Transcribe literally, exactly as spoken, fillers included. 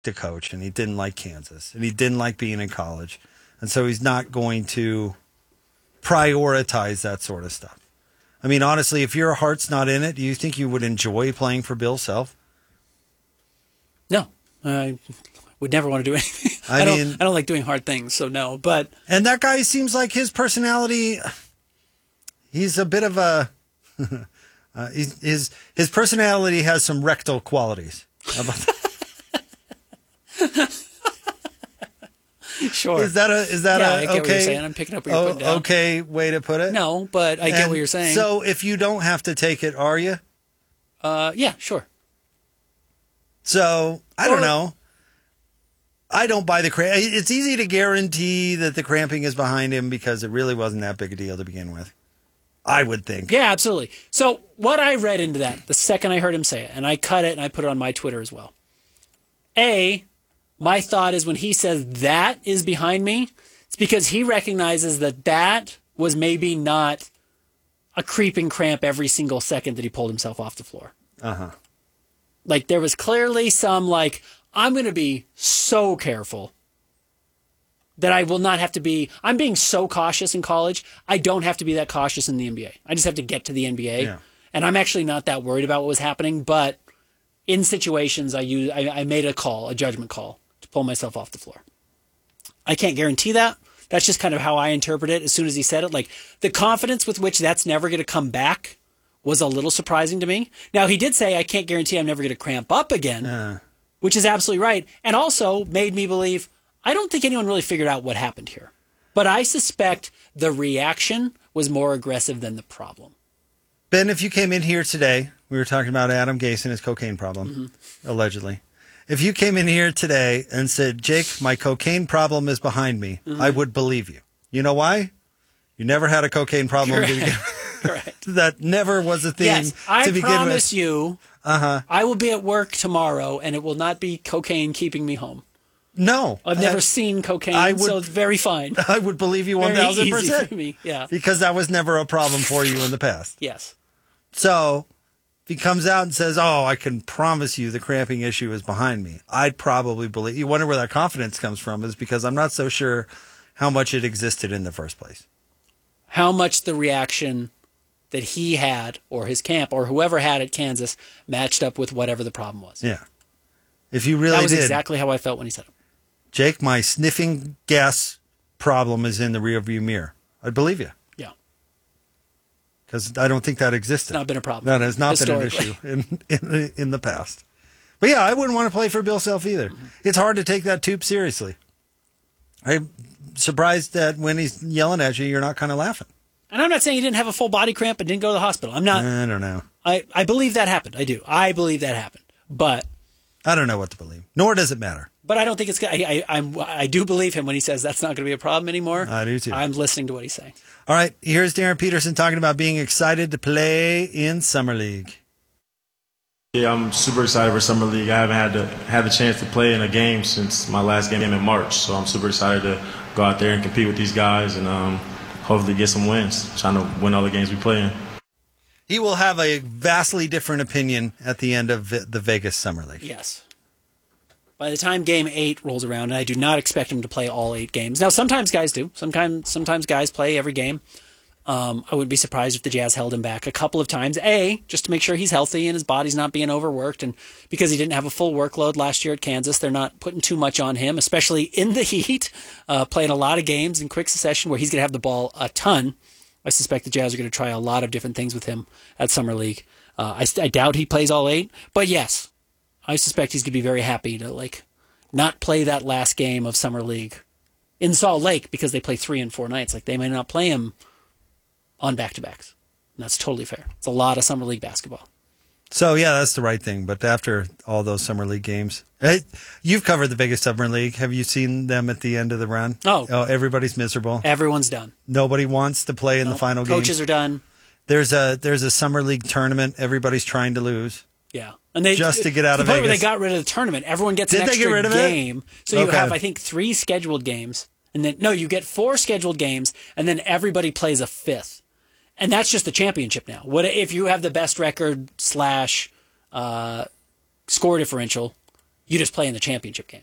to coach, and he didn't like Kansas, and he didn't like being in college. And so he's not going to prioritize that sort of stuff. I mean, honestly, if your heart's not in it, do you think you would enjoy playing for Bill Self? No. I would never want to do anything. I, I mean, don't I don't like doing hard things, so no. But And that guy seems like his personality, he's a bit of a... uh, he's, his, his personality has some rectal qualities. How about that? Sure. Is that a is that yeah, a I get okay? what you're saying. I'm picking up what you're oh, putting down. Okay way to put it? No, but I get And what you're saying. So if you don't have to take it, are you? Uh, yeah, sure. So I Or- don't know. I don't buy the cramp. It's easy to guarantee that the cramping is behind him because it really wasn't that big a deal to begin with. I would think. Yeah, absolutely. So what I read into that the second I heard him say it, and I cut it and I put it on my Twitter as well. A, my thought is when he says that is behind me, it's because he recognizes that that was maybe not a creeping cramp every single second that he pulled himself off the floor. Uh-huh. Like there was clearly some like, I'm going to be so careful that I will not have to be, I'm being so cautious in college. I don't have to be that cautious in the N B A. I just have to get to the N B A. Yeah. And I'm actually not that worried about what was happening, but in situations I use, I, I made a call, a judgment call to pull myself off the floor. I can't guarantee that. That's just kind of how I interpret it as soon as he said it. Like the confidence with which that's never going to come back was a little surprising to me. Now he did say, I can't guarantee I'm never going to cramp up again, Uh, which is absolutely right. And also made me believe, I don't think anyone really figured out what happened here. But I suspect the reaction was more aggressive than the problem. Ben, if you came in here today, we were talking about Adam Gase and his cocaine problem, mm-hmm. allegedly. If you came in here today and said, Jake, my cocaine problem is behind me, mm-hmm. I would believe you. You know why? You never had a cocaine problem. Correct. To begin Correct. That never was a thing yes, to I begin with. promise you, uh-huh. I will be at work tomorrow and it will not be cocaine keeping me home. No. I've never I, seen cocaine, I would, so it's very fine. I would believe you one thousand percent. Very easy for me, yeah. Because that was never a problem for you in the past. Yes. So if he comes out and says, oh, I can promise you the cramping issue is behind me, I'd probably believe. You wonder where that confidence comes from is because I'm not so sure how much it existed in the first place. How much the reaction that he had or his camp or whoever had at Kansas matched up with whatever the problem was. Yeah. If you really That was did. exactly how I felt when he said it. Jake, my sniffing gas problem is in the rearview mirror. I'd believe you. Yeah. Because I don't think that existed. It's not been a problem. That has not been an issue in, in, the, in the past. But yeah, I wouldn't want to play for Bill Self either. Mm-hmm. It's hard to take that tube seriously. I'm surprised that when he's yelling at you, you're not kind of laughing. And I'm not saying he didn't have a full body cramp and didn't go to the hospital. I'm not. I don't know. I, I believe that happened. I do. I believe that happened. But I don't know what to believe. Nor does it matter. But I don't think it's. I, I, I'm, I do believe him when he says that's not going to be a problem anymore. I do too. I'm listening to what he's saying. All right. Here's Darren Peterson talking about being excited to play in Summer League. Yeah, I'm super excited for Summer League. I haven't had to, had the chance to play in a game since my last game in March. So I'm super excited to go out there and compete with these guys and um, hopefully get some wins, trying to win all the games we play in. He will have a vastly different opinion at the end of the Vegas Summer League. Yes. By the time game eight rolls around, and I do not expect him to play all eight games. Now, sometimes guys do. Sometimes sometimes guys play every game. Um, I wouldn't be surprised if the Jazz held him back a couple of times. A, just to make sure he's healthy and his body's not being overworked. And because he didn't have a full workload last year at Kansas, they're not putting too much on him, especially in the heat, uh, playing a lot of games in quick succession where he's going to have the ball a ton. I suspect the Jazz are going to try a lot of different things with him at Summer League. Uh, I, I doubt he plays all eight, but yes, I suspect he's going to be very happy to like not play that last game of Summer League in Salt Lake because they play three and four nights. Like they may not play him on back-to-backs. And that's totally fair. It's a lot of Summer League basketball. So, yeah, that's the right thing. But after all those Summer League games, hey, you've covered the biggest Summer League. Have you seen them at the end of the run? Oh. Oh, everybody's miserable. Everyone's done. Nobody wants to play in no, the final game. Coaches games. are done. There's a there's a Summer League tournament everybody's trying to lose. Yeah. And they just to get out to of the Vegas. point where they got rid of the tournament. Everyone gets Did an they extra get rid of game. It? So you okay. have, I think, three scheduled games. And then, no, you get four scheduled games, and then everybody plays a fifth. And that's just the championship now. What if you have the best record slash uh, score differential? You just play in the championship game.